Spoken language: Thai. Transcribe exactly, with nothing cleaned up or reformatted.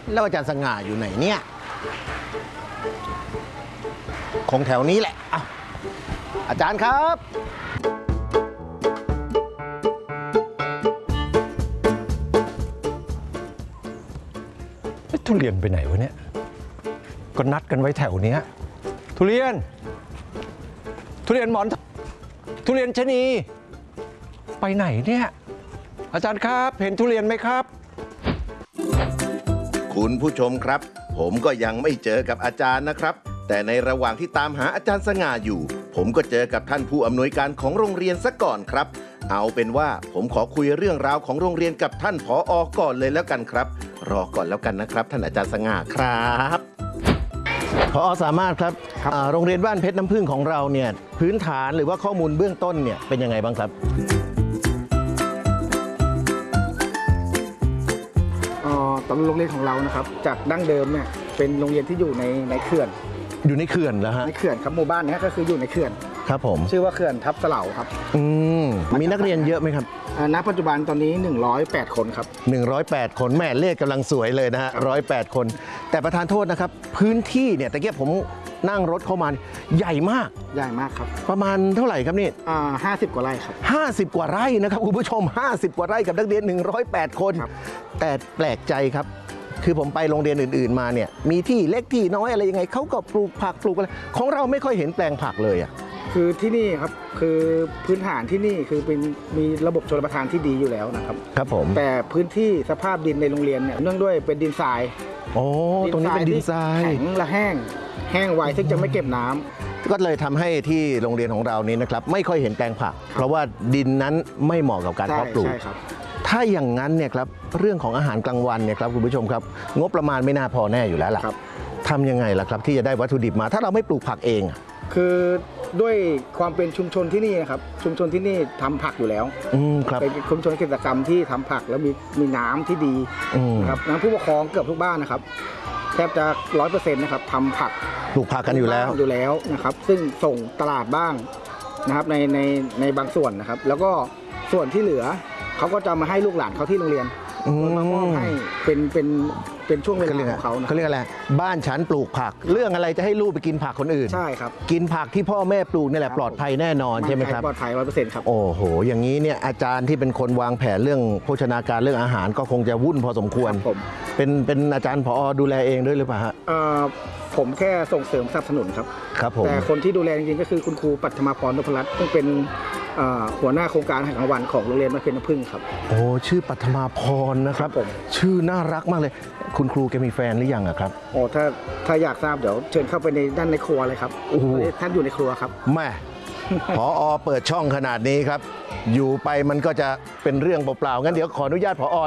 แล้วอาจารย์สง่าอยู่ไหนเนี่ยคงแถวนี้แหละอ้าวอาจารย์ครับทุเรียนไปไหนวะเนี่ยก็นัดกันไว้แถวเนี้ยทุเรียนทุเรียนหมอนทุเรียนชะนีไปไหนเนี่ยอาจารย์ครับเห็นทุเรียนไหมครับคุณผู้ชมครับผมก็ยังไม่เจอกับอาจารย์นะครับแต่ในระหว่างที่ตามหาอาจารย์สง่าอยู่ผมก็เจอกับท่านผู้อำนวยการของโรงเรียนซะก่อนครับเอาเป็นว่าผมขอคุยเรื่องราวของโรงเรียนกับท่านผอ.ก่อนเลยแล้วกันครับรอก่อนแล้วกันนะครับท่านอาจารย์สง่าครับผอ.สามารถครับโรงเรียนบ้านเพชรน้ำผึ้งของเราเนี่ยพื้นฐานหรือว่าข้อมูลเบื้องต้นเนี่ยเป็นยังไงบ้างครับตอนโรงเรียนของเรานะครับจากดั้งเดิมเนี่ยเป็นโรงเรียนที่อยู่ในในเขื่อนอยู่ในเขื่อนเหรอฮะในเขื่อนครับหมู่บ้านนี้ก็คืออยู่ในเขื่อนครับผมชื่อว่าเขื่อนทับเสลาครับอืมมีนักเรียนเยอะไหมครับณปัจจุบันตอนนี้หนึ่งร้อยแปดคนครับหนึ่งร้อยแปดคนแม่เลขกำลังสวยเลยนะฮะหนึ่งร้อยแปดคนแต่ประธานโทษนะครับพื้นที่เนี่ยตะเกียบผมนั่งรถเข้ามาใหญ่มากใหญ่มากครับประมาณเท่าไหร่ครับนี่อ่าห้าสิบกว่าไร่ครับห้าสิบกว่าไร่นะครับคุณผู้ชมห้าสิบกว่าไร่กับนักเรียนหนึ่งร้อยแปดคนแต่แปลกใจครับคือผมไปโรงเรียนอื่นๆมาเนี่ยมีที่เล็กที่น้อยอะไรยังไงเขาก็ปลูกผักปลูกอะไรของเราไม่ค่อยเห็นแปลงผักเลยอ่ะคือที่นี่ครับคือพื้นฐานที่นี่คือเป็นมีระบบชลประทานที่ดีอยู่แล้วนะครับครับผมแต่พื้นที่สภาพดินในโรงเรียนเนี่ยเนื่องด้วยเป็นดินทรายโอ้ตรงนี้เป็นดินทรายแข็งและแห้งแห้งไวซึ่งจะไม่เก็บน้ำก็เลยทำให้ที่โรงเรียนของเรานี้นะครับไม่ค่อยเห็นแปลงผักเพราะว่าดินนั้นไม่เหมาะกับการเพาะปลูกถ้าอย่างนั้นเนี่ยครับเรื่องของอาหารกลางวันเนี่ยครับคุณผู้ชมครับงบประมาณไม่น่าพอแน่อยู่แล้วล่ะทำยังไงล่ะครับที่จะได้วัตถุดิบมาถ้าเราไม่ปลูกผักเองคือด้วยความเป็นชุมชนที่นี่นะครับชุมชนที่นี่ทำผักอยู่แล้วเป็นชุมชนเกษตรกรรมที่ทำผักแล้วมีมีน้ำที่ดีนะครับน้ำผู้ปกครองเกือบทุกบ้านนะครับแทบจะร้อยเปอร์เซ็นต์นะครับทำผักปลูกผักกันอยู่แล้วอยู่แล้วนะครับซึ่งส่งตลาดบ้างนะครับในในในบางส่วนนะครับแล้วก็ส่วนที่เหลือเขาก็จะมาให้ลูกหลานเขาที่โรงเรียนมามอบให้เป็นเป็นเป็นช่วงเวลาของเขาเขาเรียกอะไรบ้านฉันปลูกผักเรื่องอะไรจะให้ลูกไปกินผักคนอื่นใช่ครับกินผักที่พ่อแม่ปลูกนี่แหละปลอดภัยแน่นอนใช่ไหมครับปลอดภัยร้อยเปอร์เซ็นต์ครับโอ้โหอย่างนี้เนี่ยอาจารย์ที่เป็นคนวางแผนเรื่องโภชนาการเรื่องอาหารก็คงจะวุ่นพอสมควรเป็นเป็นอาจารย์ผอ.ดูแลเองด้วยหรือเปล่าฮะผมแค่ส่งเสริมสนับสนุนครับครับผมแต่คนที่ดูแลจริงๆก็คือคุณครูปัทมาพรนพรัตน์ซึ่งเป็นหัวหน้าโครงการอาหารกลางวันของโรงเรียนบ้านเพชรน้ำผึ้งครับโอ้ชื่อปัทมาพรนะครับผมชื่อน่ารักมากเลยคุณครูแกมีแฟนหรือยังอะครับโอ้ถ้าถ้าอยากทราบเดี๋ยวเชิญเข้าไปในด้านในครัวเลยครับโอ้ท่านอยู่ในครัวครับแม่ผอ.เปิดช่องขนาดนี้ครับอยู่ไปมันก็จะเป็นเรื่องเปล่าๆงั้นเดี๋ยวขออนุญาตผอ.